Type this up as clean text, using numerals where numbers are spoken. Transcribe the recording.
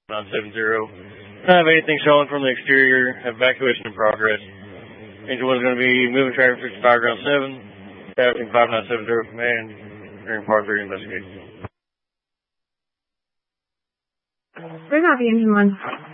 970. Don't have anything showing from the exterior. Evacuation in progress. Engine 1 is going to be moving traffic 55 ground 7. Passing 5970 command. During Part 3 investigation. Bring out the engine 1.